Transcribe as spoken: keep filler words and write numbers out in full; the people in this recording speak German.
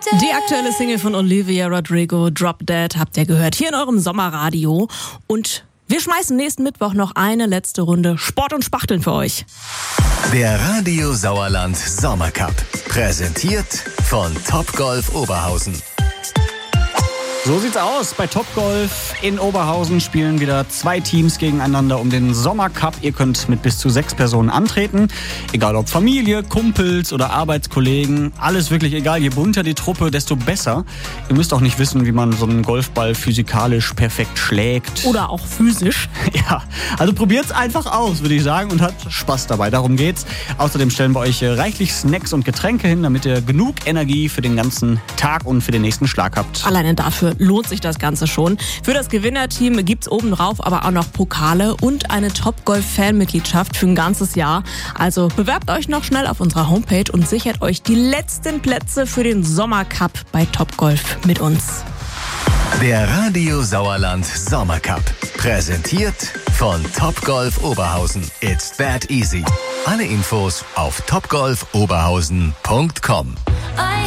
Die aktuelle Single von Olivia Rodrigo, Drop Dead, habt ihr gehört, hier in eurem Sommerradio. Und wir schmeißen nächsten Mittwoch noch eine letzte Runde Sport und Spachteln für euch. Der Radio Sauerland Sommercup, präsentiert von Topgolf Oberhausen. So sieht's aus. Bei Topgolf in Oberhausen spielen wieder zwei Teams gegeneinander um den Sommercup. Ihr könnt mit bis zu sechs Personen antreten. Egal ob Familie, Kumpels oder Arbeitskollegen. Alles wirklich egal. Je bunter die Truppe, desto besser. Ihr müsst auch nicht wissen, wie man so einen Golfball physikalisch perfekt schlägt. Oder auch physisch. Ja, also probiert's einfach aus, würde ich sagen, und habt Spaß dabei. Darum geht's. Außerdem stellen wir euch reichlich Snacks und Getränke hin, damit ihr genug Energie für den ganzen Tag und für den nächsten Schlag habt. Alleine dafür lohnt sich das Ganze schon. Für das Gewinnerteam gibt's obendrauf aber auch noch Pokale und eine Topgolf-Fanmitgliedschaft für ein ganzes Jahr. Also bewerbt euch noch schnell auf unserer Homepage und sichert euch die letzten Plätze für den Sommercup bei Topgolf mit uns. Der Radio Sauerland Sommercup, präsentiert von Topgolf Oberhausen. It's that easy. Alle Infos auf topgolf oberhausen punkt com.